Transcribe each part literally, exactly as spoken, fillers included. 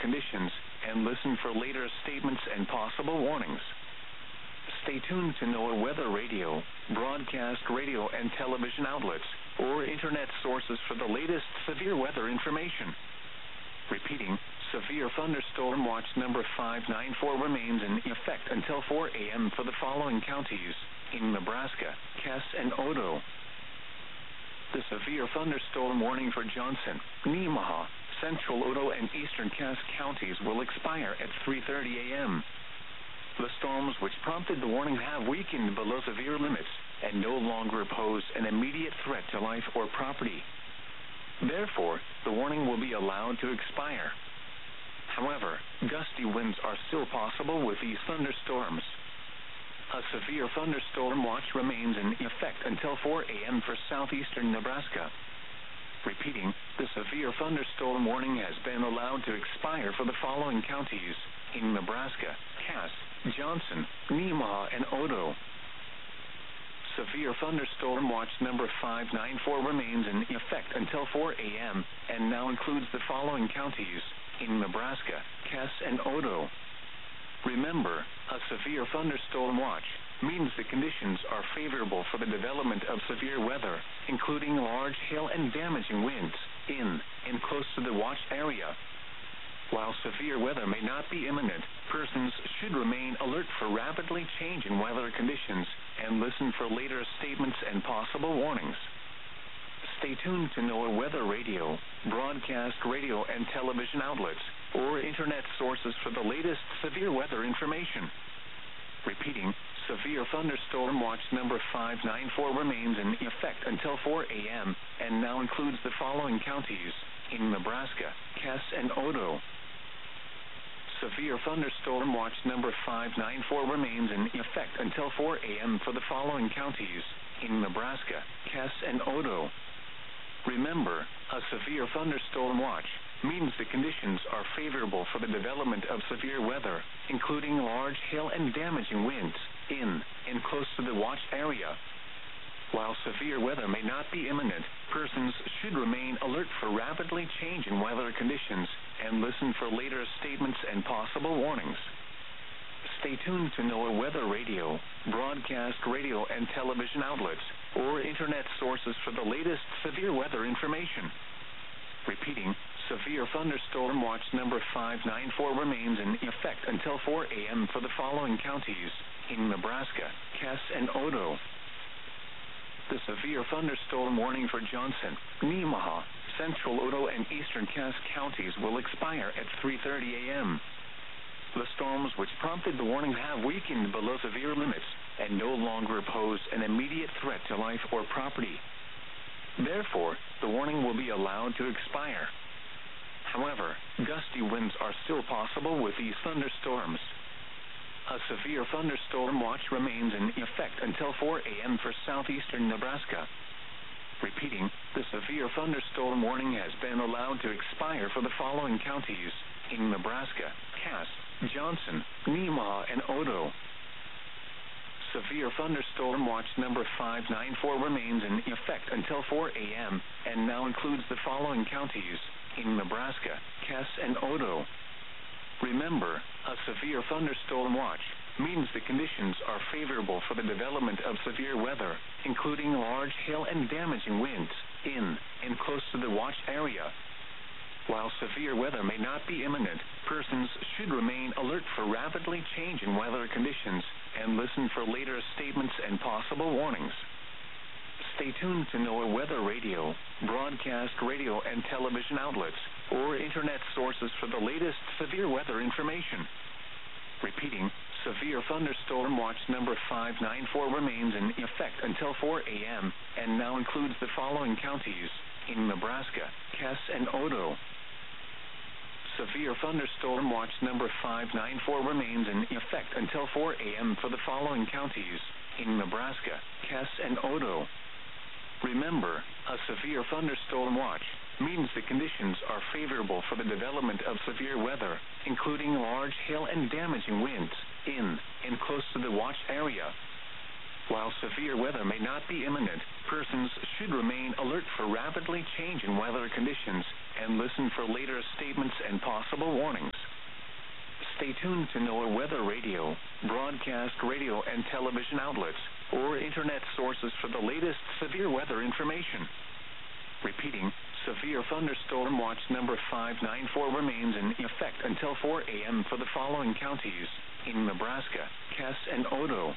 conditions and listen for later statements and possible warnings. Stay tuned to NOAA Weather Radio, broadcast radio and television outlets, or internet sources for the latest severe weather information. Repeating, severe thunderstorm watch number five nine four remains in effect until four a.m. for the following counties in Nebraska, Cass, and Odo. The severe thunderstorm warning for Johnson, Nemaha, Central Odo, and Eastern Cass counties will expire at three thirty a.m. The storms which prompted the warning have weakened below severe limits and no longer pose an immediate threat to life or property. Therefore, the warning will be allowed to expire. However, gusty winds are still possible with these thunderstorms. A severe thunderstorm watch remains in effect until four a.m. for southeastern Nebraska. Repeating, the severe thunderstorm warning has been allowed to expire for the following counties in Nebraska, Cass, Johnson, Nemaha, and Odo. Severe thunderstorm watch number five nine four remains in effect until four a.m. and now includes the following counties in Nebraska, Cass, and Odo. Remember, a severe thunderstorm watch means the conditions are favorable for the development of severe weather, including large hail and damaging winds in and close to the watch area. While severe weather may not be imminent, persons should remain alert for rapidly changing weather conditions and listen for later statements and possible warnings. Stay tuned to NOAA Weather Radio, broadcast radio and television outlets, or internet sources for the latest severe weather information. Repeating, severe thunderstorm watch number five nine four remains in effect until four a.m. and now includes the following counties in Nebraska, Cass, and Odo. Severe thunderstorm watch number five nine four remains in effect until four a.m. for the following counties in Nebraska, Cass, and Odo. Remember, a severe thunderstorm watch means the conditions are favorable for the development of severe weather, including large hail and damaging winds in and close to the watch area. While severe weather may not be imminent, persons should remain alert for rapidly changing weather conditions and listen for later statements and possible warnings. Stay tuned to NOAA Weather Radio, broadcast radio and television outlets, or internet sources for the latest severe weather information. Repeating, severe thunderstorm watch number five nine four remains in effect until four a.m. for the following counties in Nebraska, Cass, and Odo. The severe thunderstorm warning for Johnson, Nemaha, Central Odo, and Eastern Cass counties will expire at three thirty a.m. The storms which prompted the warning have weakened below severe limits and no longer pose an immediate threat to life or property. Therefore, the warning will be allowed to expire. However, gusty winds are still possible with these thunderstorms. A severe thunderstorm watch remains in effect until four a.m. for southeastern Nebraska. Repeating, the severe thunderstorm warning has been allowed to expire for the following counties in Nebraska, Cass, Johnson, Nemaha, and Odo. Severe thunderstorm watch number five nine four remains in effect until four a.m. and now includes the following counties in Nebraska, Cass, and Odo. Remember, a severe thunderstorm watch means the conditions are favorable for the development of severe weather, including large hail and damaging winds in and close to the watch area. While severe weather may not be imminent, persons should remain alert for rapidly changing weather conditions and listen for later statements and possible warnings. Stay tuned to NOAA Weather Radio, broadcast radio and television outlets, or internet sources for the latest severe weather information. Repeating, severe thunderstorm watch number five nine four remains in effect until four a.m. and now includes the following counties in Nebraska, Cass, and Odo. Severe thunderstorm watch number five nine four remains in effect until four a.m. for the following counties in Nebraska, Cass, and Odo. Remember, a severe thunderstorm watch means the conditions are favorable for the development of severe weather, including large hail and damaging winds in and close to the watch area. While severe weather may not be imminent, persons should remain alert for rapidly changing weather conditions and listen for later statements and possible warnings. Stay tuned to NOAA Weather Radio, broadcast radio and television outlets, or internet sources for the latest severe weather information. Repeating, severe thunderstorm watch number five nine four remains in effect until four a.m. for the following counties in Nebraska, Cass and Odo.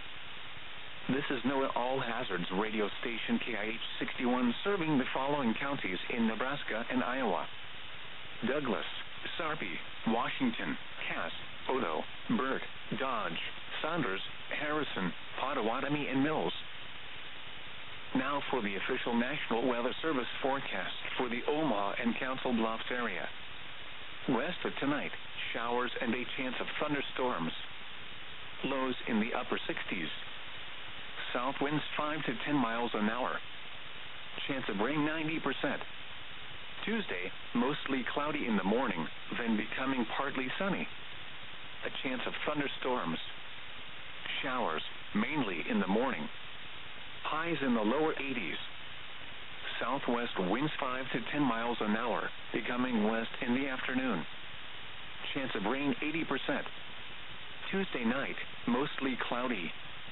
This is NOAA All Hazards radio station K I H sixty-one serving the following counties in Nebraska and Iowa: Douglas, Sarpy, Washington, Cass, Odo, Burt, Dodge, Saunders, Harrison, Pottawatomie, and Mills. Now for the official National Weather Service forecast for the Omaha and Council Bluffs area. West of tonight, showers and a chance of thunderstorms. Lows in the upper sixties. South winds five to ten miles an hour. Chance of rain ninety percent. Tuesday, mostly cloudy in the morning, then becoming partly sunny. A chance of thunderstorms. Showers, mainly in the morning. Highs in the lower eighties. Southwest winds five to ten miles an hour, becoming west in the afternoon. Chance of rain eighty percent. Tuesday night, mostly cloudy.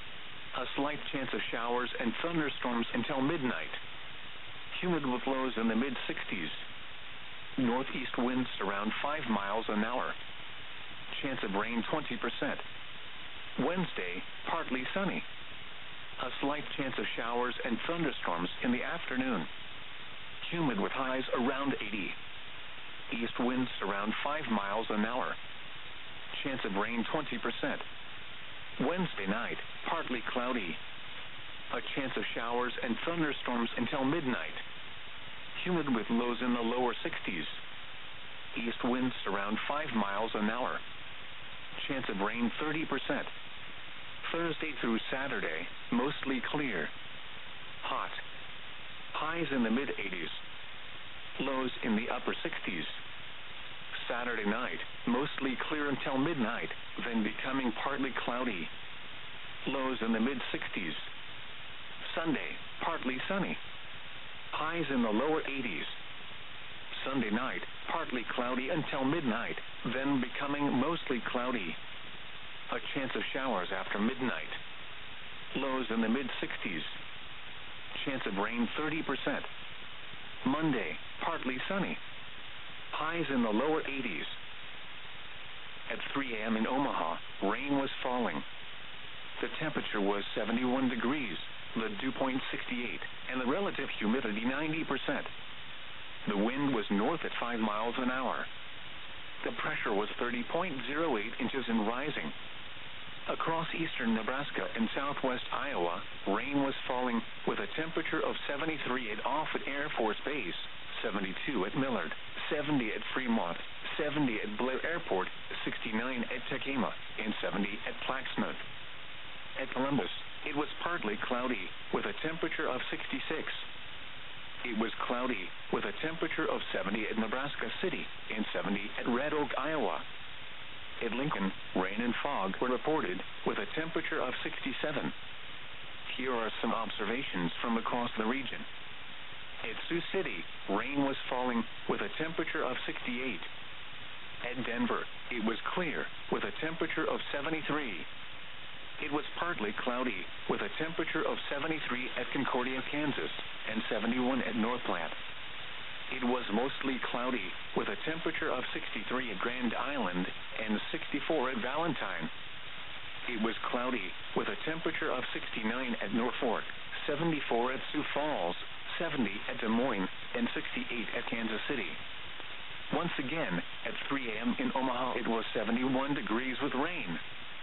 A slight chance of showers and thunderstorms until midnight. Humid with lows in the mid-sixties. Northeast winds around five miles an hour. Chance of rain twenty percent. Wednesday, partly sunny. A slight chance of showers and thunderstorms in the afternoon. Humid with highs around eighty. East winds around five miles an hour. Chance of rain twenty percent. Wednesday night, partly cloudy. A chance of showers and thunderstorms until midnight. Humid with lows in the lower sixties. East winds around five miles an hour. Chance of rain thirty percent. Thursday through Saturday, mostly clear. Hot. Highs in the mid-eighties. Lows in the upper sixties. Saturday night, mostly clear until midnight, then becoming partly cloudy. Lows in the mid-sixties. Sunday, partly sunny. Highs in the lower eighties. Sunday night, partly cloudy until midnight, then becoming mostly cloudy. A chance of showers after midnight. Lows in the mid-sixties. Chance of rain thirty percent. Monday, partly sunny. Highs in the lower eighties. At three a.m. in Omaha, rain was falling. The temperature was seventy-one degrees, the dew point sixty-eight, and the relative humidity ninety percent. The wind was north at five miles an hour. The pressure was thirty point zero eight inches and rising. Across eastern Nebraska and southwest Iowa, rain was falling with a temperature of seventy-three at Offutt Air Force Base, seventy-two at Millard, seventy at Fremont, seventy at Blair Airport, sixty-nine at Tekema, and seventy at Plaxmouth. At Columbus, it was partly cloudy with a temperature of sixty-six. It was cloudy with a temperature of seventy at Nebraska City and seventy at Red Oak, Iowa. At Lincoln, rain and fog were reported with a temperature of sixty-seven. Here are some observations from across the region. At Sioux City, rain was falling with a temperature of sixty-eight. At Denver, it was clear with a temperature of seventy-three. It was partly cloudy with a temperature of seventy-three at Concordia, Kansas, and seventy-one at North Platte. It was mostly cloudy with a temperature of sixty-three at Grand Island and sixty-four at Valentine. It was cloudy with a temperature of sixty-nine at Norfolk, seventy-four at Sioux Falls, seventy at Des Moines, and sixty-eight at Kansas City. Once again, at three a.m. in Omaha, it was seventy-one degrees with rain.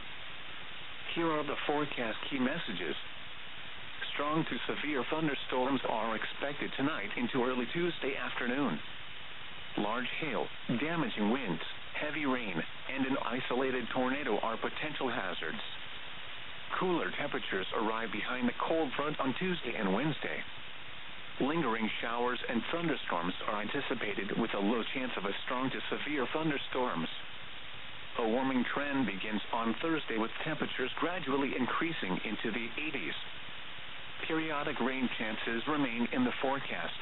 Here are the forecast key messages. Strong to severe thunderstorms are expected tonight into early Tuesday afternoon. Large hail, damaging winds, heavy rain, and an isolated tornado are potential hazards. Cooler temperatures arrive behind the cold front on Tuesday and Wednesday. Lingering showers and thunderstorms are anticipated with a low chance of a strong to severe thunderstorms. A warming trend begins on Thursday with temperatures gradually increasing into the eighties. Periodic rain chances remain in the forecast.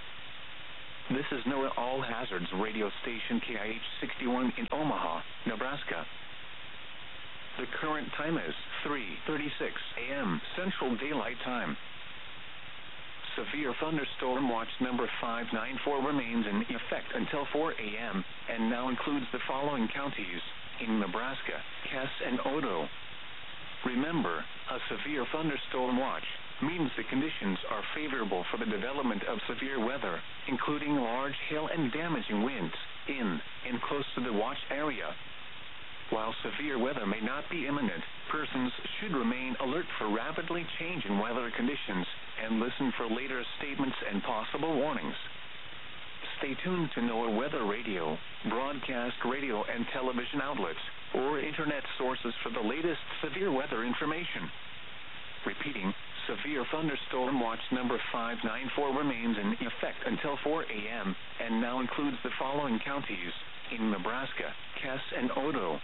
This is NOAA All Hazards radio station K I H sixty-one in Omaha, Nebraska. The current time is three thirty-six a m Central Daylight Time. Severe thunderstorm watch number five nine four remains in effect until four a m and now includes the following counties in Nebraska: Cass and Odo. Remember, a severe thunderstorm watch means the conditions are favorable for the development of severe weather, including large hail and damaging winds in and close to the watch area. While severe weather may not be imminent, persons should remain alert for rapidly changing weather conditions and listen for later statements and possible warnings. Stay tuned to NOAA Weather Radio, broadcast radio and television outlets, or internet sources for the latest severe weather information. Repeating, severe thunderstorm watch number five nine four remains in effect until four a m and now includes the following counties in Nebraska: Cass and Odo.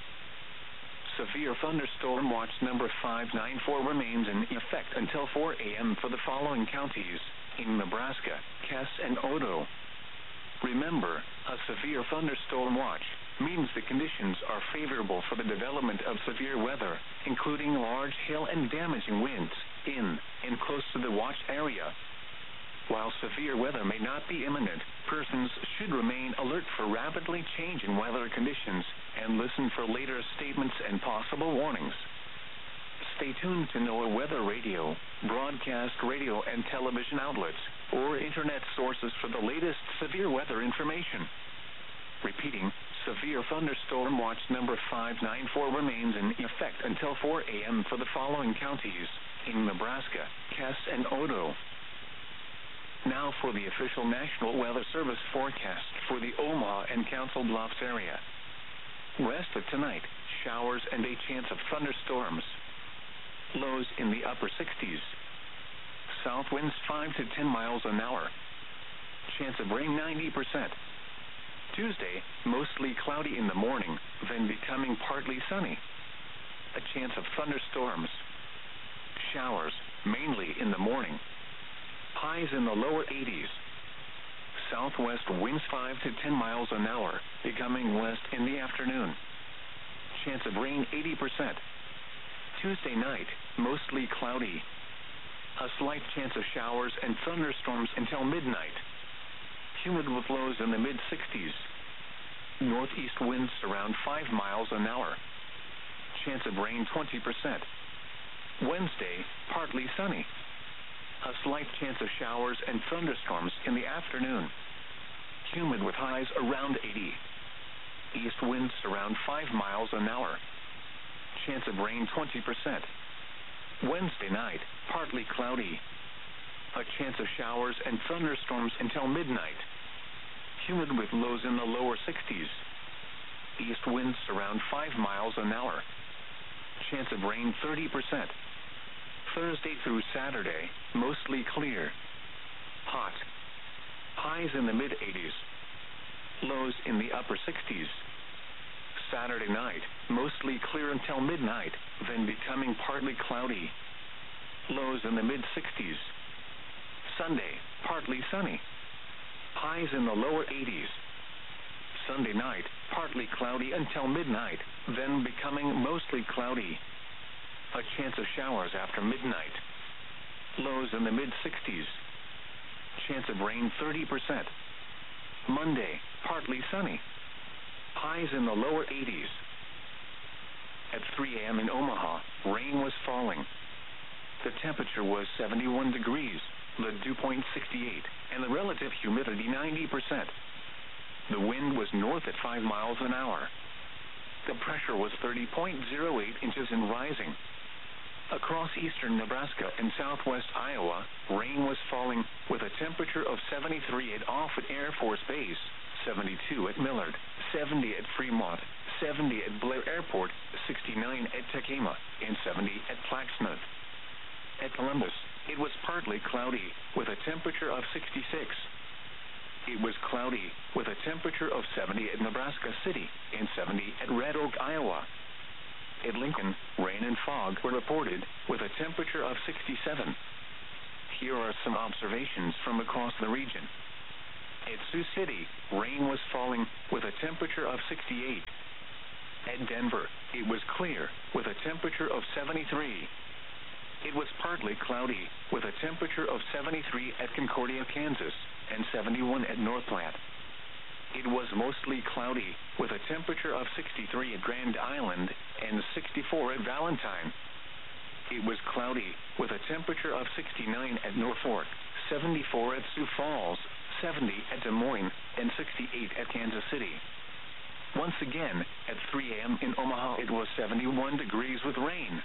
Severe thunderstorm watch number five nine four remains in effect until four a m for the following counties in Nebraska: Cass and Odo. Remember, a severe thunderstorm watch means the conditions are favorable for the development of severe weather, including large hail and damaging winds in and close to the watch area. While severe weather may not be imminent, persons should remain alert for rapidly changing weather conditions and listen for later statements and possible warnings. Stay tuned to NOAA Weather Radio, broadcast radio and television outlets, or internet sources for the latest severe weather information. Repeating, severe thunderstorm watch number five nine four remains in effect until four a m for the following counties in Nebraska: Cass and Odo. Now for the official National Weather Service forecast for the Omaha and Council Bluffs area. Rest of tonight, showers and a chance of thunderstorms. Lows in the upper sixties. South winds five to ten miles an hour. Chance of rain ninety percent. Tuesday, mostly cloudy in the morning, then becoming partly sunny. A chance of thunderstorms. Showers, mainly in the morning. Highs in the lower eighties. Southwest winds five to ten miles an hour, becoming west in the afternoon. Chance of rain eighty percent. Tuesday night, mostly cloudy. A slight chance of showers and thunderstorms until midnight. Humid with lows in the mid sixties. Northeast winds around five miles an hour. Chance of rain twenty percent. Wednesday, partly sunny. A slight chance of showers and thunderstorms in the afternoon. Humid with highs around eighty. East winds around five miles an hour. Chance of rain twenty percent. Wednesday night, partly cloudy. A chance of showers and thunderstorms until midnight. Humid with lows in the lower sixties. East winds around five miles an hour. Chance of rain thirty percent. Thursday through Saturday, mostly clear. Hot. Highs in the mid eighties. Lows in the upper sixties. Saturday night, mostly clear until midnight, then becoming partly cloudy. Lows in the mid sixties. Sunday, partly sunny. Highs in the lower eighties. Sunday night, partly cloudy until midnight, then becoming mostly cloudy. A chance of showers after midnight. Lows in the mid sixties. Chance of rain thirty percent. Monday, partly sunny. Highs in the lower eighties. At three a m in Omaha, rain was falling. The temperature was seventy-one degrees, the dew point sixty-eight, and the relative humidity ninety percent. The wind was north at five miles an hour. The pressure was thirty point zero eight inches and rising. Across eastern Nebraska and southwest Iowa, rain was falling with a temperature of seventy-three at Offutt Air Force Base, seventy-two at Millard, seventy at Fremont, seventy at Blair Airport, sixty-nine at Tekema, and seventy at Plaxmouth. At Columbus, it was partly cloudy with a temperature of sixty-six. It was cloudy with a temperature of seventy at Nebraska City, and seventy at Red Oak, Iowa. At Lincoln, rain and fog were reported, with a temperature of sixty-seven. Here are some observations from across the region. At Sioux City, rain was falling, with a temperature of sixty-eight. At Denver, it was clear, with a temperature of seventy-three. It was partly cloudy, with a temperature of seventy-three at Concordia, Kansas, and seventy-one at Northplant. It was mostly cloudy, with a temperature of sixty-three at Grand Island and sixty-four at Valentine. It was cloudy, with a temperature of sixty-nine at Norfolk, seventy-four at Sioux Falls, seventy at Des Moines, and sixty-eight at Kansas City. Once again, at three a.m. in Omaha, it was seventy-one degrees with rain.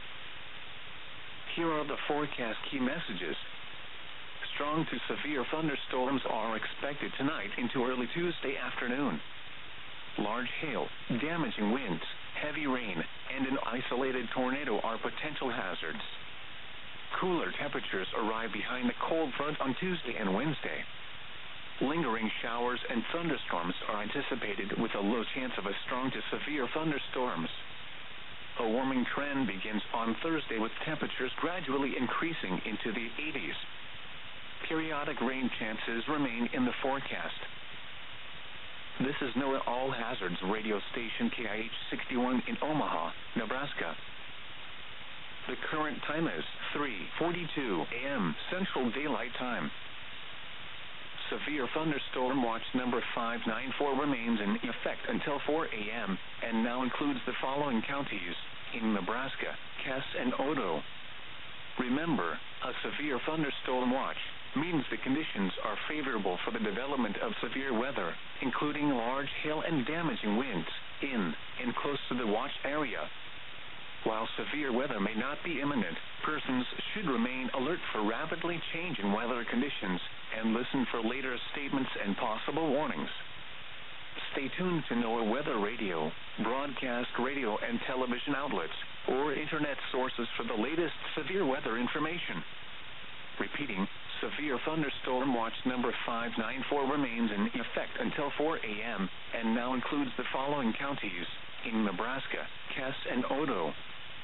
Here are the forecast key messages. Strong to severe thunderstorms are expected tonight into early Tuesday afternoon. Large hail, damaging winds, heavy rain, and an isolated tornado are potential hazards. Cooler temperatures arrive behind the cold front on Tuesday and Wednesday. Lingering showers and thunderstorms are anticipated with a low chance of a strong to severe thunderstorms. A warming trend begins on Thursday with temperatures gradually increasing into the eighties. Periodic rain chances remain in the forecast. This is NOAA All Hazards radio station K I H sixty-one in Omaha, Nebraska. The current time is three forty-two a.m. Central Daylight Time. Severe thunderstorm watch number five nine four remains in effect until four a.m. and now includes the following counties in Nebraska: Cass and Odo. Remember, a severe thunderstorm watch means the conditions are favorable for the development of severe weather, including large hail and damaging winds, in and close to the watch area. While severe weather may not be imminent, persons should remain alert for rapidly changing weather conditions and listen for later statements and possible warnings. Stay tuned to NOAA Weather Radio, broadcast radio and television outlets, or internet sources for the latest severe weather information. Repeating, severe thunderstorm watch number five nine four remains in effect until four a.m. and now includes the following counties in Nebraska: Cass and Odo.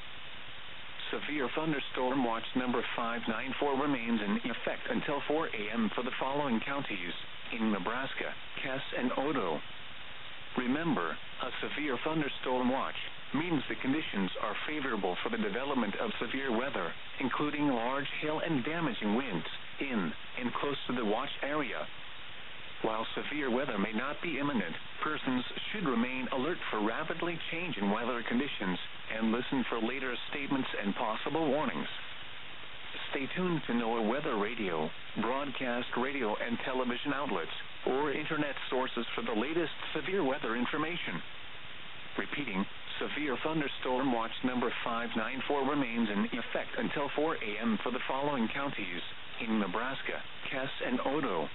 Severe thunderstorm watch number five nine four remains in effect until four a.m. for the following counties in Nebraska: Cass and Odo. Remember, a severe thunderstorm watch means the conditions are favorable for the development of severe weather, including large hail and damaging winds, in and close to the watch area. While severe weather may not be imminent, persons should remain alert for rapidly changing weather conditions and listen for later statements and possible warnings. Stay tuned to NOAA Weather Radio, broadcast radio and television outlets, or internet sources for the latest severe weather information. Repeating, severe thunderstorm watch number five nine four remains in effect until four a.m. for the following counties in Nebraska: Cass and Odo.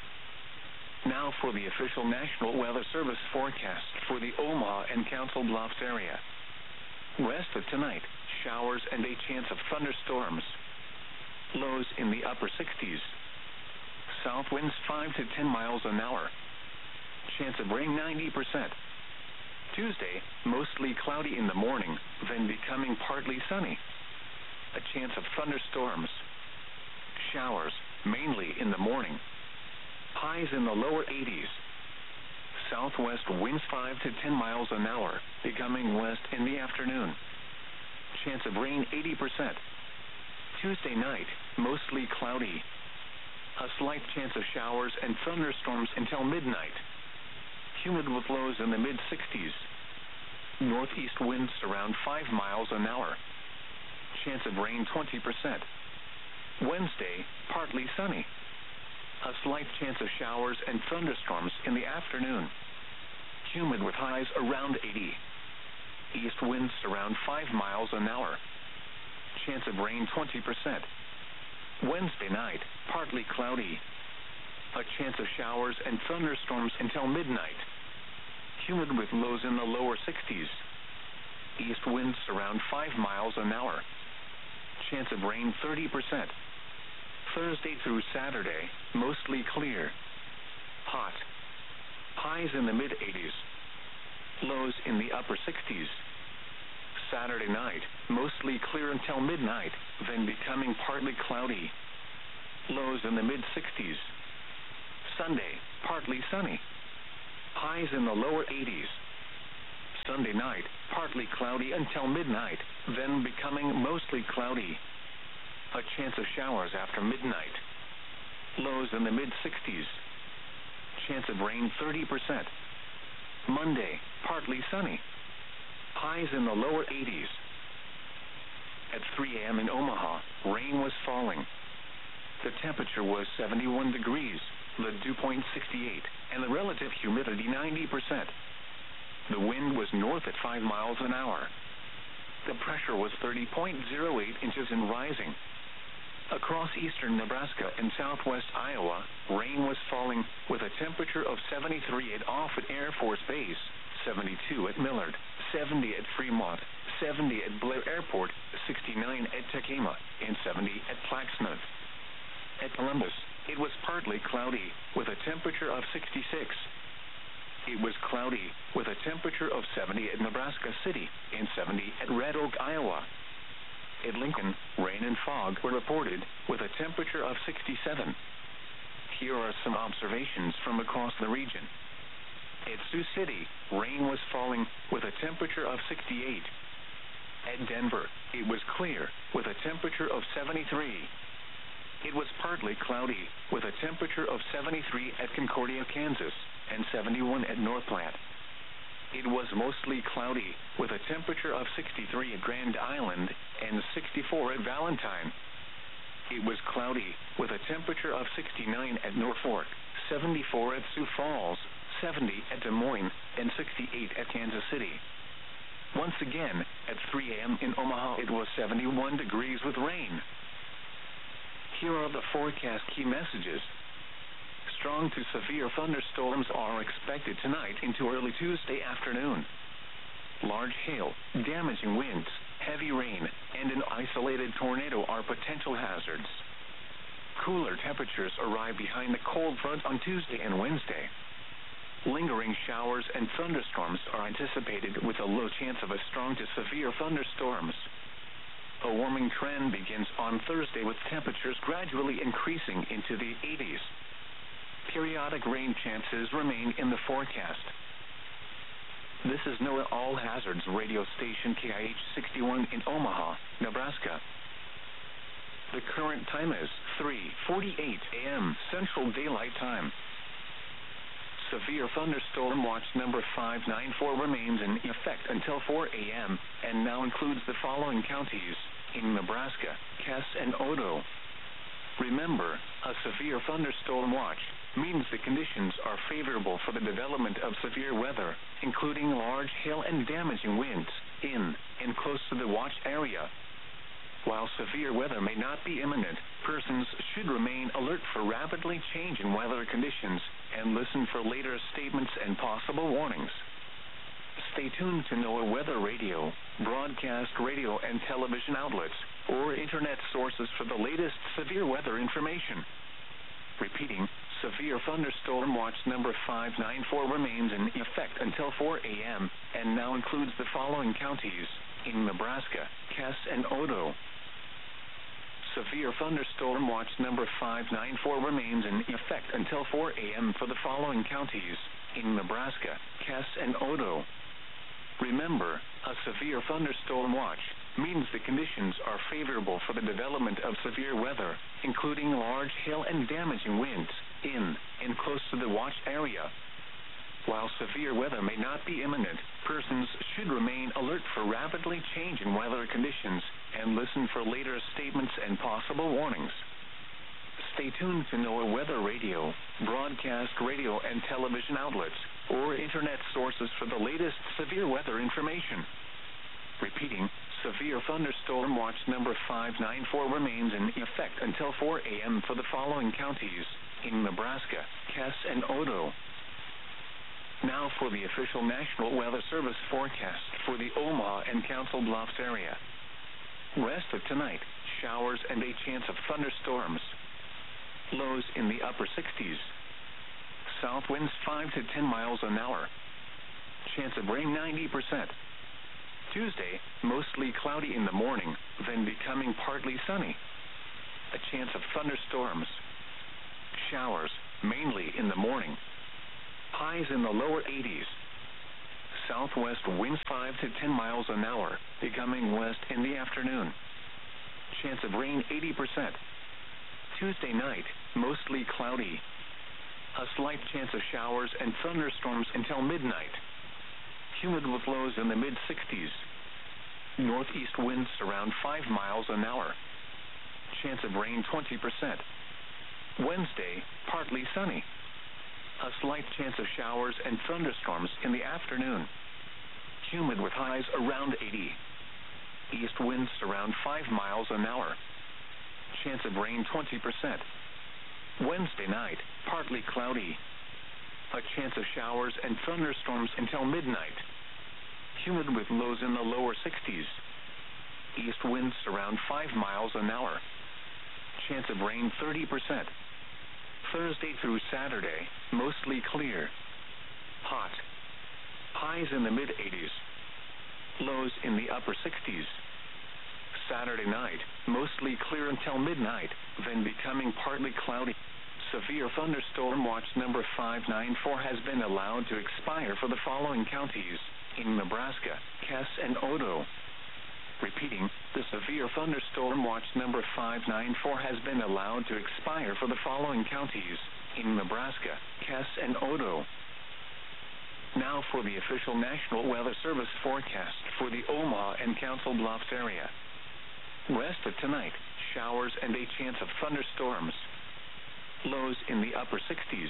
Now for the official National Weather Service forecast for the Omaha and Council Bluffs area. Rest of tonight, showers and a chance of thunderstorms. Lows in the upper sixties. South winds five to ten miles an hour. Chance of rain ninety percent. Tuesday, mostly cloudy in the morning, then becoming partly sunny. A chance of thunderstorms. Showers, mainly in the morning. Highs in the lower eighties. Southwest winds five to ten miles an hour, becoming west in the afternoon. Chance of rain eighty percent. Tuesday night, mostly cloudy. A slight chance of showers and thunderstorms until midnight. Humid with lows in the mid-sixties. Northeast winds around five miles an hour. Chance of rain twenty percent. Wednesday, partly sunny. A slight chance of showers and thunderstorms in the afternoon. Humid with highs around eighty. East winds around five miles an hour. Chance of rain twenty percent. Wednesday night, partly cloudy. A chance of showers and thunderstorms until midnight. Humid with lows in the lower sixties. East winds around five miles an hour. Chance of rain thirty percent. Thursday through Saturday, mostly clear. Hot. Highs in the mid-eighties. Lows in the upper sixties. Saturday night, mostly clear until midnight, then becoming partly cloudy. Lows in the mid-sixties. Sunday, partly sunny. Highs in the lower eighties. Sunday night, partly cloudy until midnight, then becoming mostly cloudy. A chance of showers after midnight. Lows in the mid-sixties. Chance of rain thirty percent. Monday, partly sunny. Highs in the lower eighties. At three a.m. in Omaha, rain was falling. The temperature was seventy-one degrees, the dew point sixty-eight, and the relative humidity ninety percent. The wind was north at five miles an hour. The pressure was thirty point zero eight inches and rising. Across eastern Nebraska and southwest Iowa, rain was falling with a temperature of seventy-three at Offutt Air Force Base, seventy-two at Millard, seventy at Fremont, seventy at Blair Airport, sixty-nine at Tekema, and seventy at Plaxmouth. At Columbus, it was partly cloudy with a temperature of sixty-six. It was cloudy with a temperature of seventy at Nebraska City and seventy at Red Oak, Iowa. At Lincoln, rain and fog were reported with a temperature of sixty-seven. Here are some observations from across the region. At Sioux City, rain was falling with a temperature of sixty-eight. At Denver, it was clear with a temperature of seventy-three. It was partly cloudy with a temperature of seventy-three at Concordia, Kansas, and seventy-one at North Platte. It was mostly cloudy with a temperature of sixty-three at Grand Island and sixty-four at Valentine. It was cloudy with a temperature of sixty-nine at Norfolk, seventy-four at Sioux Falls, seventy at Des Moines, and sixty-eight at Kansas City. Once again, at three a.m. in Omaha, it was seventy-one degrees with rain. Here are the forecast key messages. Strong to severe thunderstorms are expected tonight into early Tuesday afternoon. Large hail, damaging winds, heavy rain, and an isolated tornado are potential hazards. Cooler temperatures arrive behind the cold front on Tuesday and Wednesday. Lingering showers and thunderstorms are anticipated with a low chance of a strong to severe thunderstorms. A warming trend begins on Thursday with temperatures gradually increasing into the eighties. Periodic rain chances remain in the forecast. This is NOAA All Hazards radio station K I H sixty-one in Omaha, Nebraska. The current time is three forty-eight a.m. Central Daylight Time. Severe thunderstorm watch number five nine four remains in effect until four a.m. and now includes the following counties in Nebraska: Cass and Odo. Remember, a severe thunderstorm watch means the conditions are favorable for the development of severe weather, including large hail and damaging winds, in and close to the watch area. While severe weather may not be imminent, persons should remain alert for rapidly changing weather conditions and listen for later statements and possible warnings. Stay tuned to NOAA Weather Radio, broadcast radio and television outlets, or internet sources for the latest severe weather information. Repeating, severe thunderstorm watch number five nine four remains in effect until four a.m. and now includes the following counties in Nebraska: Cass and Odo. Severe thunderstorm watch number five nine four remains in effect until four a.m. for the following counties in Nebraska: Cass and Odo. Remember, a severe thunderstorm watch means the conditions are favorable for the development of severe weather, including large hail and damaging winds, in and close to the watch area. While severe weather may not be imminent, persons should remain alert for rapidly changing weather conditions and listen for later statements and possible warnings. Stay tuned to NOAA Weather Radio, broadcast radio and television outlets, or internet sources for the latest severe weather information. Repeating, severe thunderstorm watch number five nine four remains in effect until four a.m. for the following counties in Nebraska: Cass and Odo. Now for the official National Weather Service forecast for the Omaha and Council Bluffs area. Rest of tonight, showers and a chance of thunderstorms. Lows in the upper sixties. South winds five to ten miles an hour. Chance of rain ninety percent. Tuesday, mostly cloudy in the morning, then becoming partly sunny. A chance of thunderstorms. Showers, mainly in the morning. Highs in the lower eighties. Southwest winds five to ten miles an hour, becoming west in the afternoon. Chance of rain eighty percent. Tuesday night, mostly cloudy. A slight chance of showers and thunderstorms until midnight. Humid with lows in the mid sixties. Northeast winds around five miles an hour. Chance of rain twenty percent. Wednesday, partly sunny. A slight chance of showers and thunderstorms in the afternoon. Humid with highs around eighty. East winds around five miles an hour. Chance of rain twenty percent. Wednesday night, partly cloudy. A chance of showers and thunderstorms until midnight. Humid with lows in the lower sixties. East winds around five miles an hour. Chance of rain thirty percent. Thursday through Saturday, mostly clear. Hot. Highs in the mid eighties. Lows in the upper sixties. Saturday night, mostly clear until midnight, then becoming partly cloudy. Severe thunderstorm watch number five nine four has been allowed to expire for the following counties in Nebraska: Cass and Odo. Repeating, the severe thunderstorm watch number five nine four has been allowed to expire for the following counties in Nebraska: Cass and Odo. Now for the official National Weather Service forecast for the Omaha and Council Bluffs area. Rest of tonight, showers and a chance of thunderstorms. Lows in the upper sixties.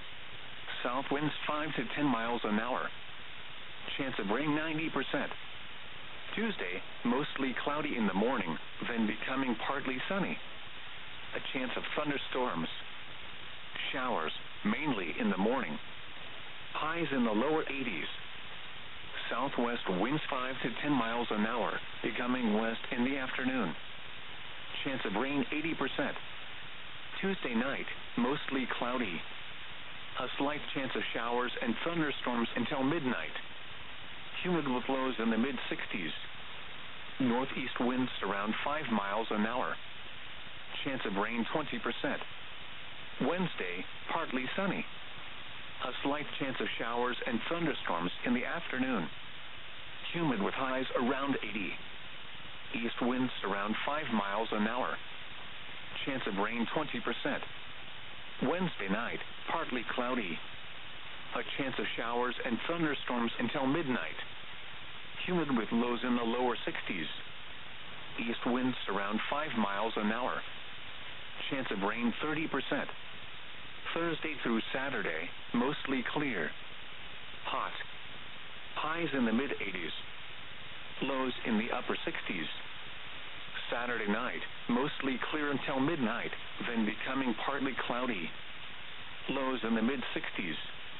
South winds five to ten miles an hour. Chance of rain ninety percent. Tuesday, mostly cloudy in the morning, then becoming partly sunny. A chance of thunderstorms. Showers, mainly in the morning. Highs in the lower eighties. Southwest winds five to ten miles an hour, becoming west in the afternoon. Chance of rain eighty percent. Tuesday night, mostly cloudy. A slight chance of showers and thunderstorms until midnight. Humid with lows in the mid sixties. Northeast winds around five miles an hour. Chance of rain twenty percent. Wednesday, partly sunny. A slight chance of showers and thunderstorms in the afternoon. Humid with highs around eighty. East winds around five miles an hour. Chance of rain twenty percent. Wednesday night, partly cloudy. A chance of showers and thunderstorms until midnight. Humid with lows in the lower sixties. East winds around five miles an hour. Chance of rain thirty percent. Thursday through Saturday, mostly clear. Hot. Highs in the mid eighties. Lows in the upper sixties. Saturday night, mostly clear until midnight, then becoming partly cloudy. Lows in the mid sixties.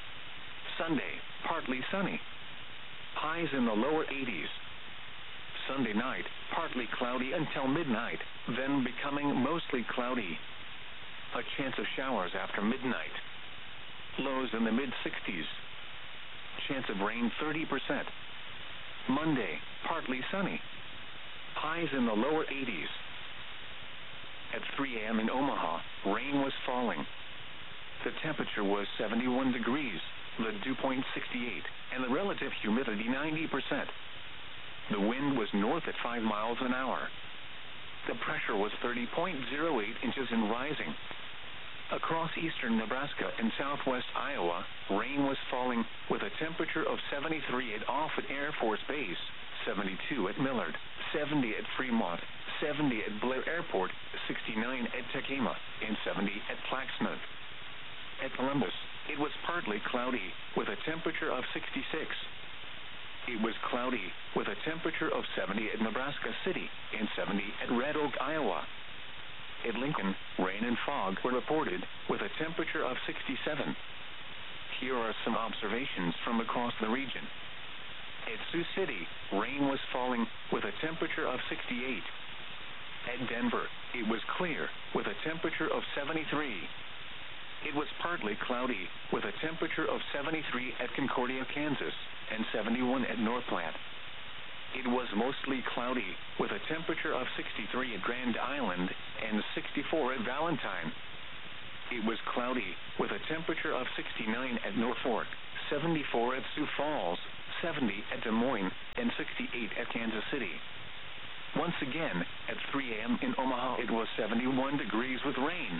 Sunday, partly sunny. Highs in the lower eighties. Sunday night, partly cloudy until midnight, then becoming mostly cloudy. A chance of showers after midnight. Lows in the mid sixties. Chance of rain thirty percent. Monday, partly sunny. Highs in the lower eighties. At three a.m. in Omaha, rain was falling. The temperature was seventy-one degrees, the dew point sixty-eight, and the relative humidity ninety percent. The wind was north at five miles an hour. The pressure was thirty point zero eight inches and rising. Across eastern Nebraska and southwest Iowa, rain was falling with a temperature of seventy-three at Offutt Air Force Base, seventy-two at Millard, seventy at Fremont, seventy at Blair Airport, sixty-nine at Tekema, and seventy at Plaxmouth. At Columbus, it was partly cloudy with a temperature of sixty-six. It was cloudy with a temperature of seventy at Nebraska City and seventy at Red Oak, Iowa. At Lincoln, rain and fog were reported with a temperature of sixty-seven. Here are some observations from across the region. At Sioux City, rain was falling with a temperature of sixty-eight. At Denver, it was clear with a temperature of seventy-three. It was partly cloudy with a temperature of seventy-three at Concordia, Kansas. and seventy-one at Northplant. It was mostly cloudy, with a temperature of sixty-three at Grand Island and sixty-four at Valentine. It was cloudy, with a temperature of sixty-nine at Norfolk, seventy-four at Sioux Falls, seventy at Des Moines, and sixty-eight at Kansas City. Once again, at three a.m. in Omaha, it was seventy-one degrees with rain.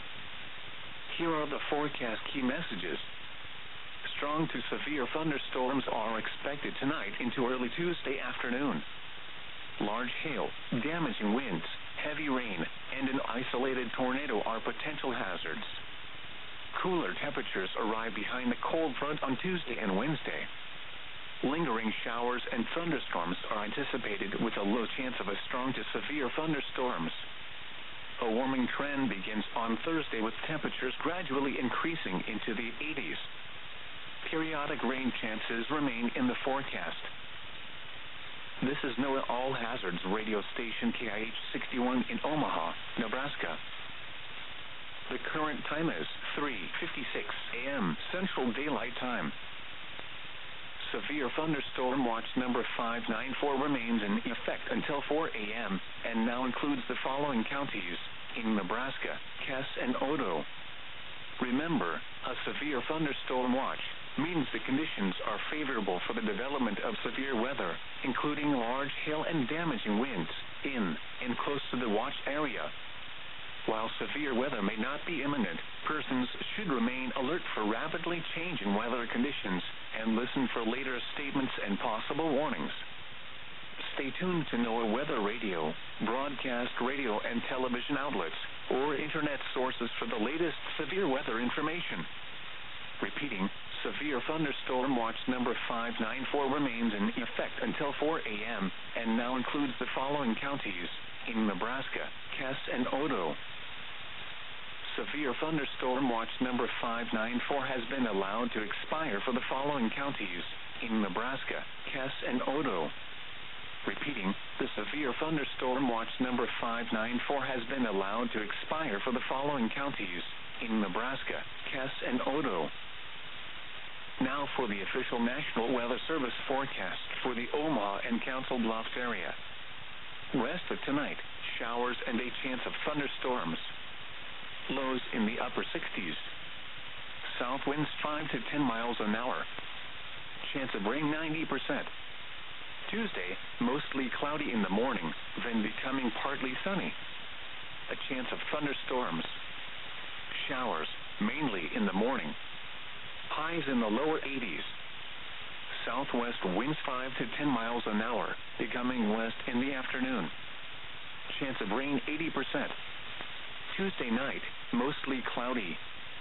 Here are the forecast key messages. Strong to severe thunderstorms are expected tonight into early Tuesday afternoon. Large hail, damaging winds, heavy rain, and an isolated tornado are potential hazards. Cooler temperatures arrive behind the cold front on Tuesday and Wednesday. Lingering showers and thunderstorms are anticipated with a low chance of a strong to severe thunderstorms. A warming trend begins on Thursday with temperatures gradually increasing into the eighties. Periodic rain chances remain in the forecast. This is NOAA All Hazards radio station K I H sixty-one in Omaha, Nebraska. The current time is three fifty-six a.m. Central Daylight Time. Severe thunderstorm watch number five nine four remains in effect until four a.m. and now includes the following counties in Nebraska: Cass and Odo. Remember, a severe thunderstorm watch means the conditions are favorable for the development of severe weather, including large hail and damaging winds in and close to the watch area. While severe weather may not be imminent, persons should remain alert for rapidly changing weather conditions and listen for later statements and possible warnings. Stay tuned to NOAA Weather Radio, broadcast radio and television outlets, or internet sources for the latest severe weather information. Repeating, severe thunderstorm watch number five nine four remains in effect until four a.m. and now includes the following counties in Nebraska: Cass and Odo. Severe thunderstorm watch number five nine four has been allowed to expire for the following counties in Nebraska: Cass and Odo. Repeating, the severe thunderstorm watch number five nine four has been allowed to expire for the following counties in Nebraska: Cass and Odo. Now for the official National Weather Service forecast for the Omaha and Council Bluffs area. Rest of tonight, showers and a chance of thunderstorms. Lows in the upper sixties. South winds five to ten miles an hour. Chance of rain ninety percent. Tuesday, mostly cloudy in the morning, then becoming partly sunny. A chance of thunderstorms. Showers, mainly in the morning. Highs in the lower eighties. Southwest winds five to ten miles an hour, becoming west in the afternoon. Chance of rain eighty percent. Tuesday night, mostly cloudy.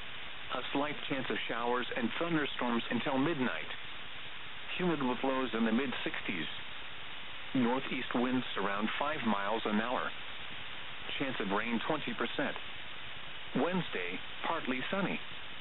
A slight chance of showers and thunderstorms until midnight. Humid with lows in the mid sixties. Northeast winds around five miles an hour. Chance of rain twenty percent. Wednesday, partly sunny.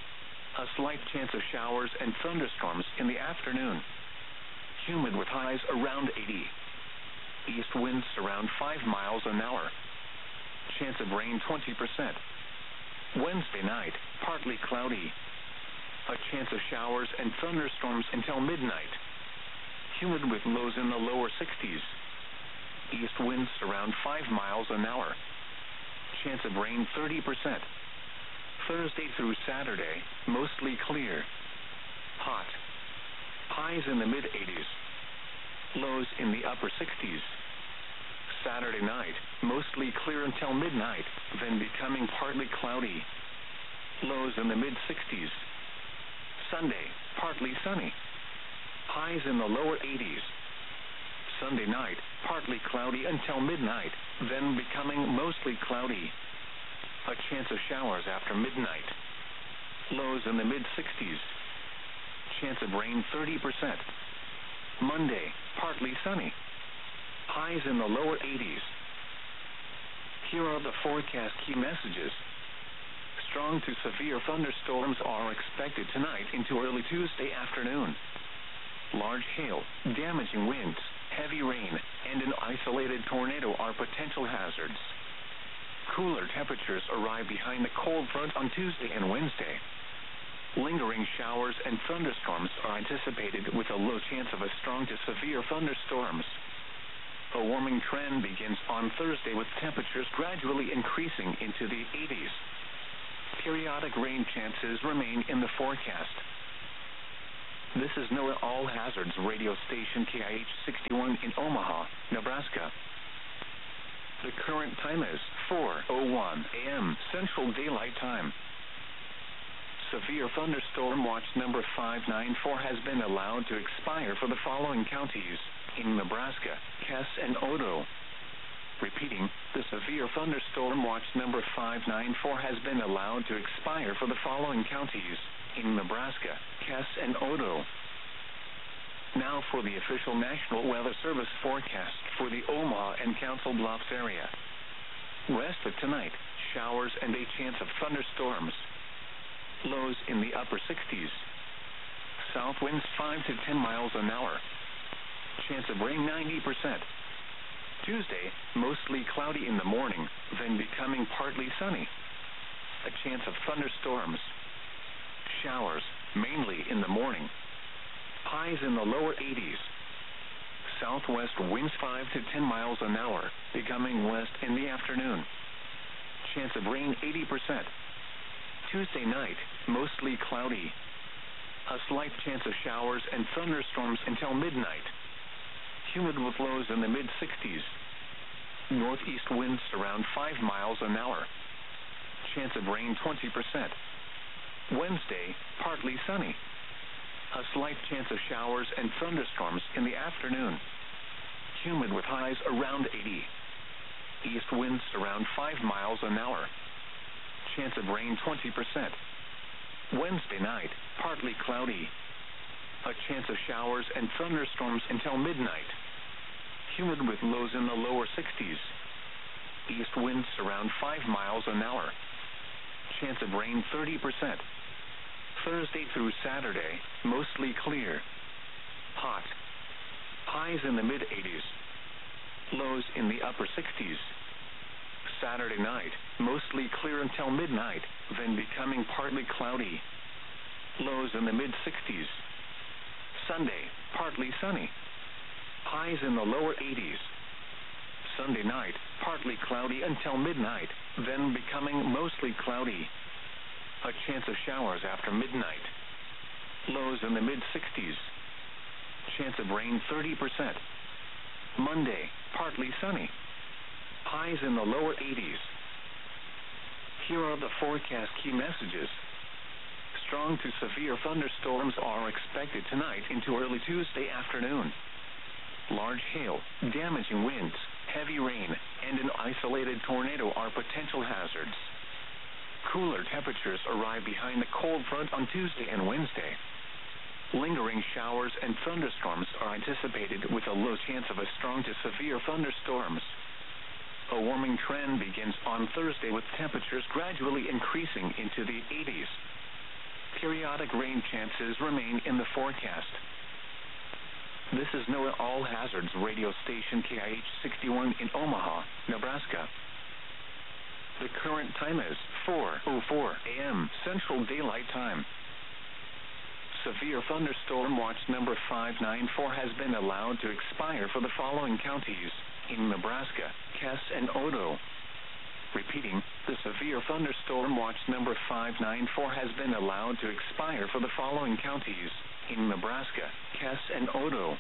A slight chance of showers and thunderstorms in the afternoon. Humid with highs around eighty. East winds around five miles an hour. Chance of rain twenty percent. Wednesday night, partly cloudy. A chance of showers and thunderstorms until midnight. Humid with lows in the lower sixties. East winds around five miles an hour. Chance of rain thirty percent. Thursday through Saturday, mostly clear. Hot. Highs in the mid eighties. Lows in the upper sixties. Saturday night, mostly clear until midnight, then becoming partly cloudy. Lows in the mid sixties. Sunday, partly sunny. Highs in the lower eighties. Sunday night, partly cloudy until midnight, then becoming mostly cloudy. A chance of showers after midnight. Lows in the mid sixties. Chance of rain thirty percent. Monday, partly sunny. Highs in the lower eighties. Here are the forecast key messages. Strong to severe thunderstorms are expected tonight into early Tuesday afternoon. Large hail, damaging winds, heavy rain, and an isolated tornado are potential hazards. Cooler temperatures arrive behind the cold front on Tuesday and Wednesday. Lingering showers and thunderstorms are anticipated with a low chance of a strong to severe thunderstorms. A warming trend begins on Thursday with temperatures gradually increasing into the eighties. Periodic rain chances remain in the forecast. This is NOAA All Hazards radio station K I H sixty-one in Omaha, Nebraska. The current time is four oh one a m Central Daylight Time. Severe thunderstorm watch number five nine four has been allowed to expire for the following counties in Nebraska: Kess and Odo. Repeating, the severe thunderstorm watch number five nine four has been allowed to expire for the following counties in Nebraska: Kess and Odo. Now for the official National Weather Service forecast for the Omaha and Council Bluffs area. West of tonight, showers and a chance of thunderstorms. Lows in the upper sixties. South winds five to ten miles an hour. Chance of rain ninety percent. Tuesday, mostly cloudy in the morning, then becoming partly sunny. A chance of thunderstorms. Showers, mainly in the morning. Highs in the lower eighties. Southwest winds five to ten miles an hour, becoming west in the afternoon. Chance of rain eighty percent. Tuesday night, mostly cloudy. A slight chance of showers and thunderstorms until midnight. Humid with lows in the mid-sixties. Northeast winds around five miles an hour. Chance of rain twenty percent. Wednesday, partly sunny. A slight chance of showers and thunderstorms in the afternoon. Humid with highs around eighty. East winds around five miles an hour. Chance of rain twenty percent. Wednesday night, partly cloudy. A chance of showers and thunderstorms until midnight. Humid with lows in the lower sixties. East winds around five miles an hour. Chance of rain thirty percent. Thursday through Saturday, mostly clear. Hot. Highs in the mid-eighties. Lows in the upper sixties. Saturday night, mostly clear until midnight, then becoming partly cloudy. Lows in the mid-sixties. Sunday, partly sunny. Highs in the lower eighties. Sunday night, partly cloudy until midnight, then becoming mostly cloudy. A chance of showers after midnight. Lows in the mid-sixties. Chance of rain thirty percent. Monday, partly sunny. Highs in the lower eighties. Here are the forecast key messages. Strong to severe thunderstorms are expected tonight into early Tuesday afternoon. Large hail, damaging winds, heavy rain, and an isolated tornado are potential hazards. Cooler temperatures arrive behind the cold front on Tuesday and Wednesday. Lingering showers and thunderstorms are anticipated with a low chance of a strong to severe thunderstorms. A warming trend begins on Thursday with temperatures gradually increasing into the eighties. Periodic rain chances remain in the forecast. This is NOAA All Hazards radio station K I H sixty-one in Omaha, Nebraska. The current time is four oh four a m Central Daylight Time. Severe thunderstorm watch number five nine four has been allowed to expire for the following counties in Nebraska: Kess and Odo. Repeating, the severe thunderstorm watch number five nine four has been allowed to expire for the following counties in Nebraska: Kess and Odo.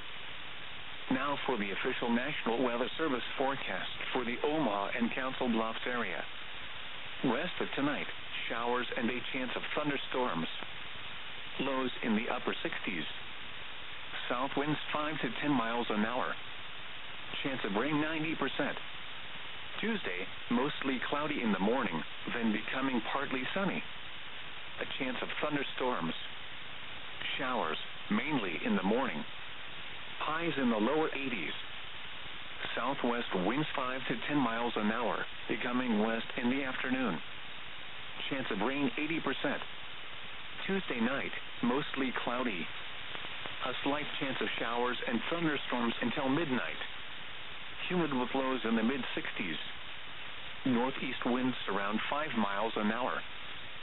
Now for the official National Weather Service forecast for the Omaha and Council Bluffs area. West of tonight, showers and a chance of thunderstorms. Lows in the upper sixties. South winds five to ten miles an hour. Chance of rain ninety percent. Tuesday, mostly cloudy in the morning, then becoming partly sunny. A chance of thunderstorms. Showers, mainly in the morning. Highs in the lower eighties. Southwest winds five to ten miles an hour, becoming west in the afternoon. Chance of rain eighty percent. Tuesday night, mostly cloudy. A slight chance of showers and thunderstorms until midnight. Humid with lows in the mid-sixties. Northeast winds around five miles an hour.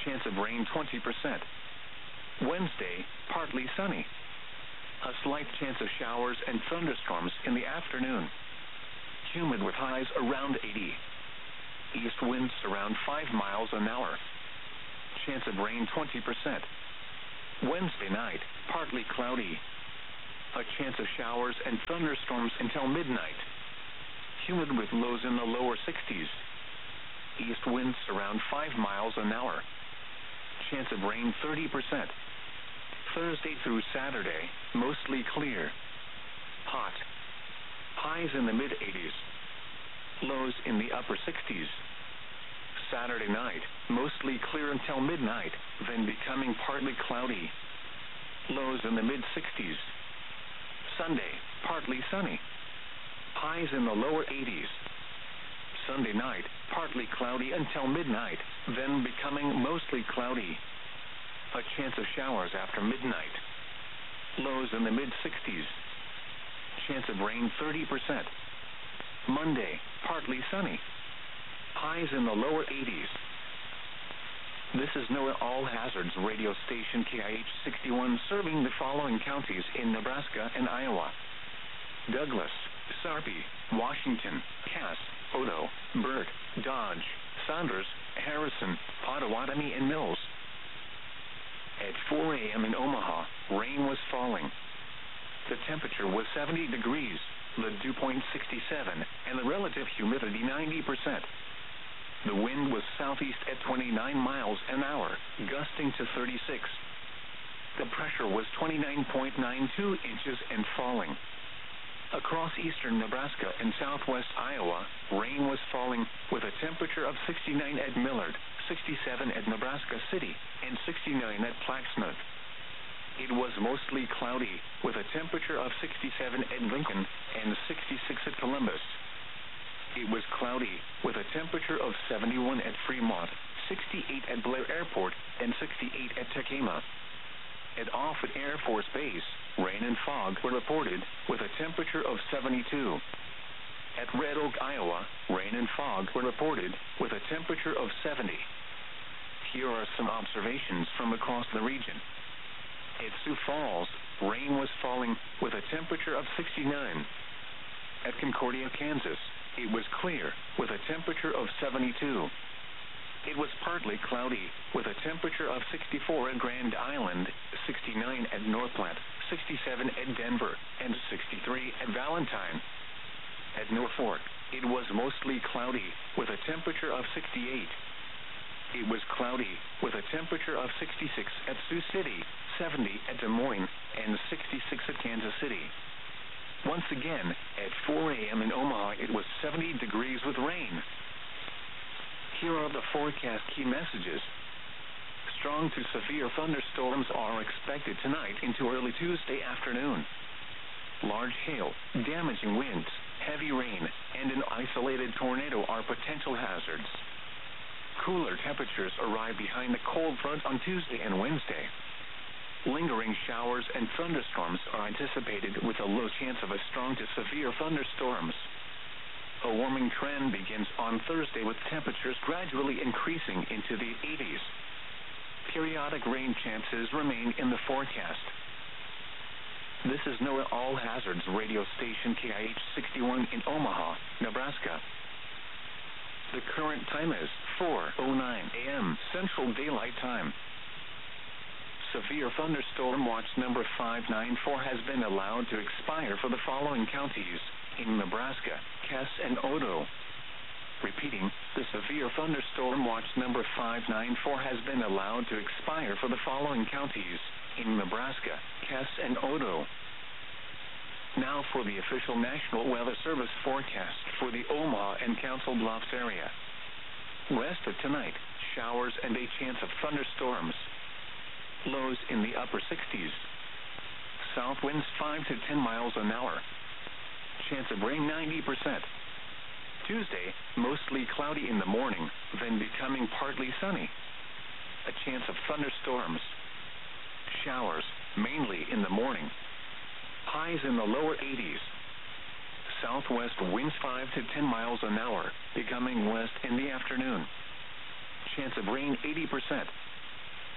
Chance of rain twenty percent. Wednesday, partly sunny. A slight chance of showers and thunderstorms in the afternoon. Humid with highs around eighty. East winds around five miles an hour. Chance of rain twenty percent. Wednesday night, partly cloudy. A chance of showers and thunderstorms until midnight. Humid with lows in the lower sixties. East winds around five miles an hour. Chance of rain thirty percent. Thursday through Saturday, mostly clear. Hot. Highs in the mid-eighties. Lows in the upper sixties. Saturday night, mostly clear until midnight, then becoming partly cloudy. Lows in the mid-sixties. Sunday, partly sunny. Highs in the lower eighties. Sunday night, partly cloudy until midnight, then becoming mostly cloudy. A chance of showers after midnight. Lows in the mid-sixties. Chance of rain thirty percent. Monday, partly sunny. Highs in the lower eighties. This is NOAA All Hazards radio station K I H sixty-one, serving the following counties in Nebraska and Iowa: Douglas, Sarpy, Washington, Cass, Odo, Burt, Dodge, Saunders, Harrison, Pottawatomie, and Mills. At four a.m. in Omaha, rain was falling. The temperature was seventy degrees, the dew point sixty-seven, and the relative humidity ninety percent. The wind was southeast at twenty-nine miles an hour, gusting to thirty-six. The pressure was twenty-nine point nine two inches and falling. Across eastern Nebraska and southwest Iowa, rain was falling, with a temperature of sixty-nine at Millard, sixty-seven at Nebraska City, and sixty-nine at Plaxmouth. It was mostly cloudy, with a temperature of sixty-seven at Lincoln and sixty-six at Columbus. It was cloudy, with a temperature of seventy-one at Fremont, sixty-eight at Blair Airport, and sixty-eight at Tekema. At Offutt Air Force Base, rain and fog were reported, with a temperature of seventy-two. At Red Oak, Iowa, rain and fog were reported, with a temperature of seventy. Here are some observations from across the region. At Sioux Falls, rain was falling, with a temperature of sixty-nine. At Concordia, Kansas, it was clear, with a temperature of seventy-two. It was partly cloudy, with a temperature of sixty-four at Grand Island, sixty-nine at Norplant, sixty-seven at Denver, and sixty-three at Valentine. At Norfolk, it was mostly cloudy, with a temperature of sixty-eight. It was cloudy, with a temperature of sixty-six at Sioux City, seventy at Des Moines, and sixty-six at Kansas City. Once again, at four a.m. in Omaha, it was seventy degrees with rain. Here are the forecast key messages. Strong to severe thunderstorms are expected tonight into early Tuesday afternoon. Large hail, damaging winds, heavy rain, and an isolated tornado are potential hazards. Cooler temperatures arrive behind the cold front on Tuesday and Wednesday. Lingering showers and thunderstorms are anticipated, with a low chance of a strong to severe thunderstorms. A warming trend begins on Thursday, with temperatures gradually increasing into the eighties. Periodic rain chances remain in the forecast. This is NOAA All Hazards radio station K I H sixty-one in Omaha, Nebraska. The current time is four oh nine a.m. Central Daylight Time. Severe thunderstorm watch number five nine four has been allowed to expire for the following counties in Nebraska: Cass and Odo. Repeating, the severe thunderstorm watch number five nine four has been allowed to expire for the following counties in Nebraska: Cass and Odo. Now for the official National Weather Service forecast for the Omaha and Council Bluffs area. Rest of tonight, showers and a chance of thunderstorms. Lows in the upper sixties. South winds five to ten miles an hour. Chance of rain ninety percent. Tuesday, mostly cloudy in the morning, then becoming partly sunny. A chance of thunderstorms. Showers, mainly in the morning. Highs in the lower eighties. Southwest winds five to ten miles an hour, becoming west in the afternoon. Chance of rain eighty percent.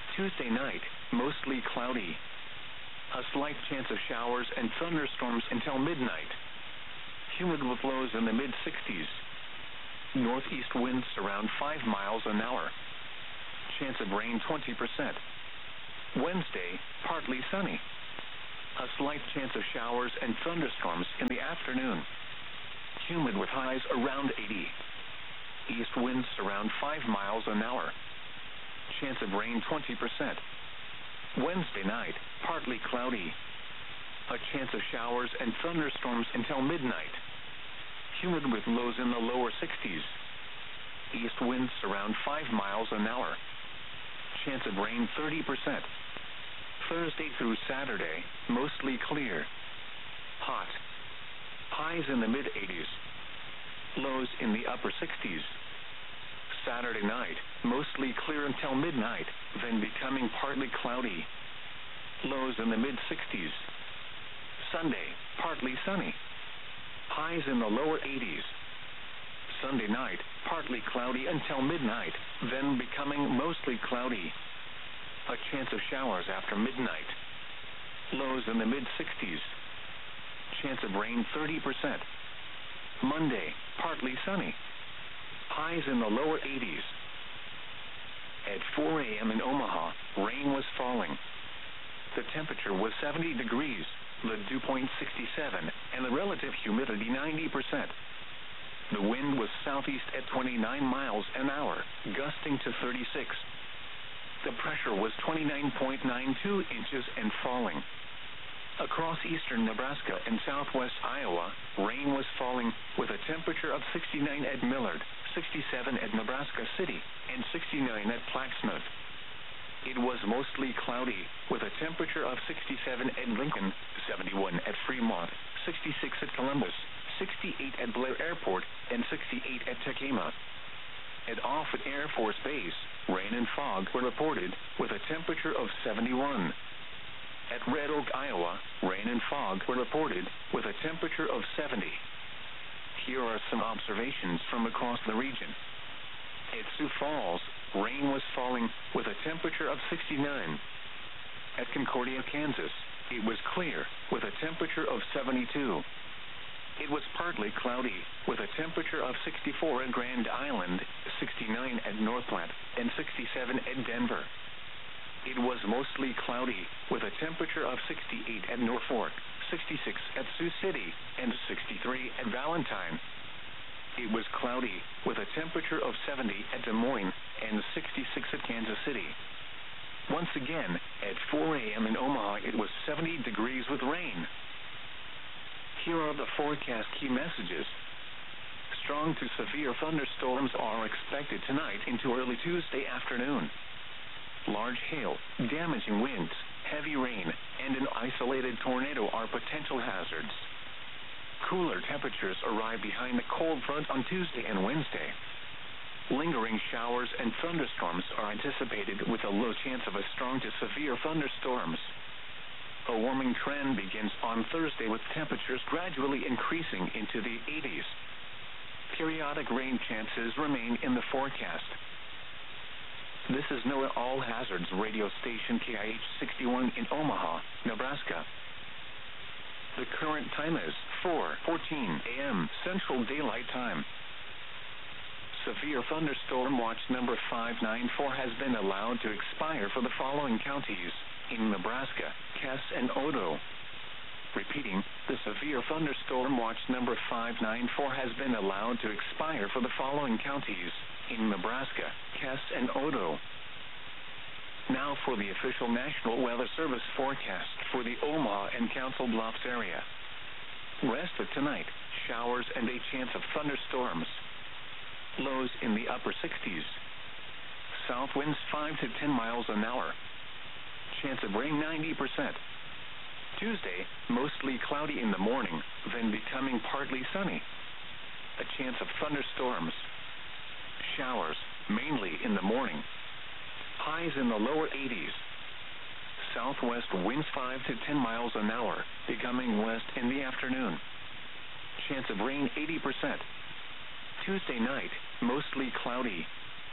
Tuesday night, mostly cloudy. A slight chance of showers and thunderstorms until midnight. Humid with lows in the mid sixties. Northeast winds around five miles an hour. Chance of rain twenty percent. Wednesday, partly sunny. A slight chance of showers and thunderstorms in the afternoon. Humid with highs around eighty. East winds around five miles an hour. Chance of rain twenty percent. Wednesday night, partly cloudy. A chance of showers and thunderstorms until midnight. Humid with lows in the lower sixties. East winds around five miles an hour. Chance of rain thirty percent. Thursday through Saturday, mostly clear. Hot. Highs in the mid eighties. Lows in the upper sixties. Saturday night, mostly clear until midnight, then becoming partly cloudy. Lows in the mid sixties. Sunday, partly sunny. Highs in the lower eighties. Sunday night, partly cloudy until midnight, then becoming mostly cloudy. A chance of showers after midnight. Lows in the mid sixties. Chance of rain thirty percent. Monday, partly sunny. Highs in the lower eighties. At four a.m. in Omaha, rain was falling. The temperature was seventy degrees, the dew point sixty-seven, and the relative humidity ninety percent. The wind was southeast at twenty-nine miles an hour, gusting to thirty-six. The pressure was twenty-nine point nine two inches and falling. Across eastern Nebraska and southwest Iowa, rain was falling with a temperature of sixty-nine at Millard, sixty-seven at Nebraska City, and sixty-nine at Plaxmouth. It was mostly cloudy with a temperature of sixty-seven at Lincoln, seventy-one at Fremont, sixty-six at Columbus, sixty-eight at Blair Airport, and sixty-eight at Tacoma. At Offutt Air Force Base, rain and fog were reported with a temperature of seventy-one. At Red Oak, Iowa, rain and fog were reported with a temperature of seventy. Here are some observations from across the region. At Sioux Falls, rain was falling with a temperature of sixty-nine. At Concordia, Kansas, it was clear with a temperature of seventy-two. It was partly cloudy with a temperature of sixty-four at Grand Island, sixty-nine at Northplant, and sixty-seven at Denver. It was mostly cloudy with a temperature of sixty-eight at Norfolk, sixty-six at Sioux City, and sixty-three at Valentine. It was cloudy with a temperature of seventy at Des Moines and sixty-six at Kansas City. Once again, at four a.m. in Omaha, it was seventy degrees with rain. Here are the forecast key messages. Strong to severe thunderstorms are expected tonight into early Tuesday afternoon. Large hail, damaging winds, heavy rain, and an isolated tornado are potential hazards. Cooler temperatures arrive behind the cold front on Tuesday and Wednesday. Lingering showers and thunderstorms are anticipated with a low chance of a strong to severe thunderstorms. A warming trend begins on Thursday with temperatures gradually increasing into the eighties. Periodic rain chances remain in the forecast. This is NOAA All Hazards radio station K I H sixty-one in Omaha, Nebraska. The current time is four fourteen a.m. Central Daylight Time. Severe thunderstorm watch number five nine four has been allowed to expire for the following counties in Nebraska: Cass and Odo. Repeating, the severe thunderstorm watch number five nine four has been allowed to expire for the following counties in Nebraska: Cass and Odo. Now for the official National Weather Service forecast for the Omaha and Council Bluffs area. Rest of tonight, showers and a chance of thunderstorms. Lows in the upper sixties. South winds five to ten miles an hour. Chance of rain ninety percent. Tuesday, mostly cloudy in the morning, then becoming partly sunny. A chance of thunderstorms. Showers, mainly in the morning. Highs in the lower eighties. Southwest winds five to ten miles an hour, becoming west in the afternoon. Chance of rain eighty percent. Tuesday night, mostly cloudy.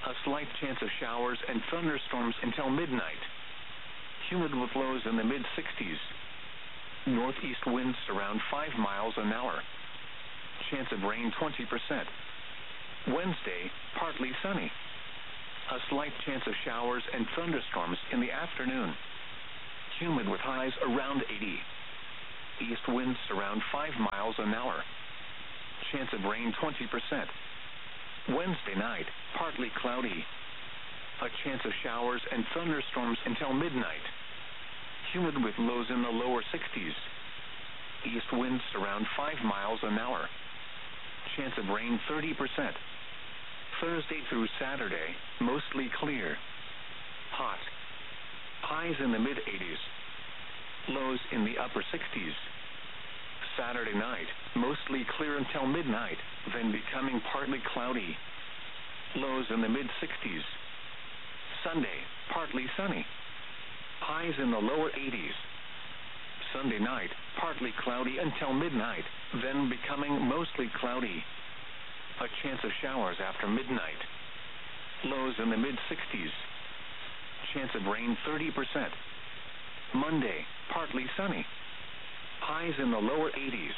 A slight chance of showers and thunderstorms until midnight. Humid with lows in the mid sixties. Northeast winds around five miles an hour. Chance of rain twenty percent. Wednesday, partly sunny. A slight chance of showers and thunderstorms in the afternoon. Humid with highs around eighty. East winds around five miles an hour. Chance of rain twenty percent. Wednesday night, partly cloudy. A chance of showers and thunderstorms until midnight. Humid with lows in the lower sixties. East winds around five miles an hour. Chance of rain thirty percent. Thursday through Saturday, mostly clear. Hot. Highs in the mid eighties. Lows in the upper sixties. Saturday night, mostly clear until midnight, then becoming partly cloudy. Lows in the mid sixties. Sunday, partly sunny. Highs in the lower eighties. Sunday night, partly cloudy until midnight, then becoming mostly cloudy. A chance of showers after midnight. Lows in the mid sixties. Chance of rain thirty percent. Monday, partly sunny. Highs in the lower eighties.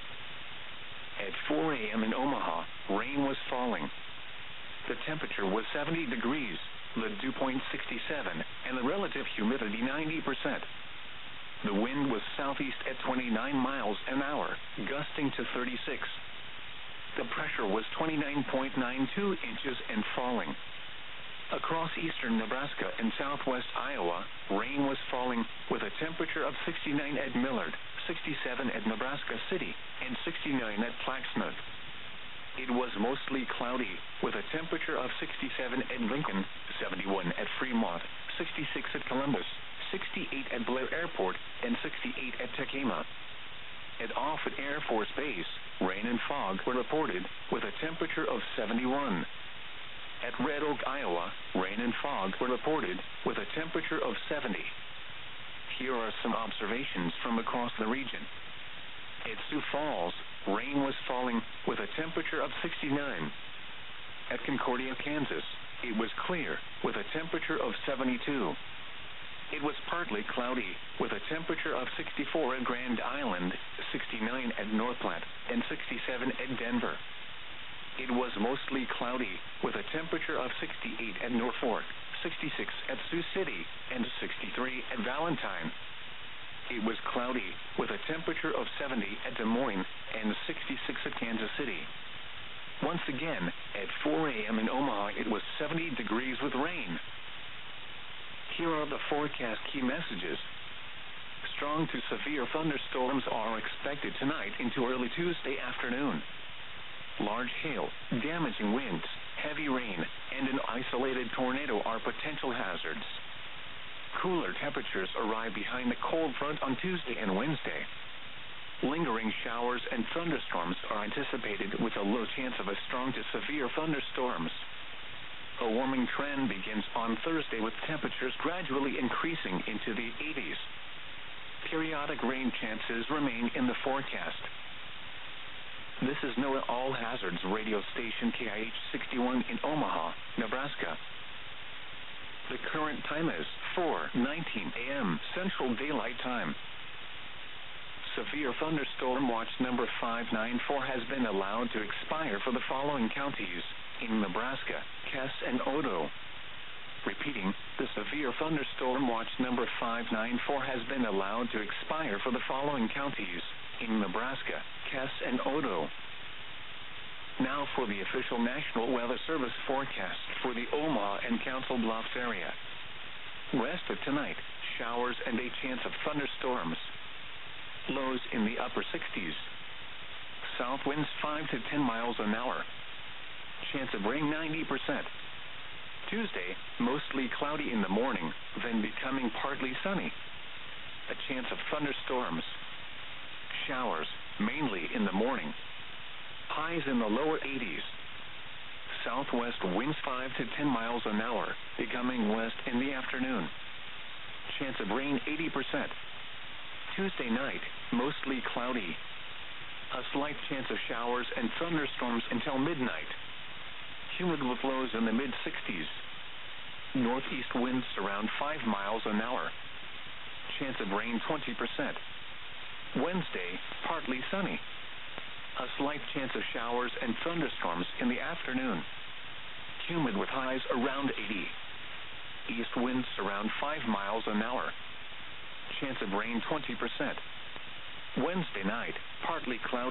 At four a.m. in Omaha, rain was falling. The temperature was seventy degrees, the dew point sixty-seven, and the relative humidity ninety percent. The wind was southeast at twenty-nine miles an hour, gusting to thirty-six. The pressure was twenty-nine point nine two inches and falling. Across eastern Nebraska and southwest Iowa, rain was falling, with a temperature of sixty-nine at Millard, sixty-seven at Nebraska City, and sixty-nine at Plaxnut. It was mostly cloudy, with a temperature of sixty-seven at Lincoln, seventy-one at Fremont, sixty-six at Columbus, sixty-eight at Blair Airport, and sixty-eight at Tacoma. At Offutt Air Force Base, rain and fog were reported, with a temperature of seventy-one. At Red Oak, Iowa, rain and fog were reported, with a temperature of seventy. Here are some observations from across the region. At Sioux Falls, rain was falling, with a temperature of sixty-nine. At Concordia, Kansas, it was clear, with a temperature of seventy-two. It was partly cloudy, with a temperature of sixty-four at Grand Island, sixty-nine at North Platte, and sixty-seven at Denver. It was mostly cloudy, with a temperature of sixty-eight at Norfolk, sixty-six at Sioux City, and sixty-three at Valentine. It was cloudy, with a temperature of seventy at Des Moines, and sixty-six at Kansas City. Once again, at four a.m. in Omaha, it was seventy degrees with rain. Here are the forecast key messages. Strong to severe thunderstorms are expected tonight into early Tuesday afternoon. Large hail, damaging winds, heavy rain, and an isolated tornado are potential hazards. Cooler temperatures arrive behind the cold front on Tuesday and Wednesday. Lingering showers and thunderstorms are anticipated, with a low chance of a strong to severe thunderstorms. A warming trend begins on Thursday, with temperatures gradually increasing into the eighties. Periodic rain chances remain in the forecast. This is NOAA All Hazards radio station K I H sixty-one in Omaha, Nebraska. The current time is four nineteen a.m. Central Daylight Time. Severe thunderstorm watch number five nine four has been allowed to expire for the following counties in Nebraska: Kess and Odo. Repeating, the severe thunderstorm watch number five nine four has been allowed to expire for the following counties in Nebraska: Kess and Odo. Now for the official National Weather Service forecast for the Omaha and Council Bluffs area. West of tonight, showers and a chance of thunderstorms. Lows in the upper sixties. South winds five to ten miles an hour. Chance of rain ninety percent. Tuesday, mostly cloudy in the morning, then becoming partly sunny. A chance of thunderstorms. Showers, mainly in the morning. Highs in the lower eighties. Southwest winds five to ten miles an hour, becoming west in the afternoon. Chance of rain eighty percent. Tuesday night, mostly cloudy. A slight chance of showers and thunderstorms until midnight. Humid with lows in the mid sixties. Northeast winds around five miles an hour. Chance of rain twenty percent. Wednesday, partly sunny. A slight chance of showers and thunderstorms in the afternoon. Humid with highs around eighty. East winds around five miles an hour. Chance of rain twenty percent. Wednesday night, partly cloudy.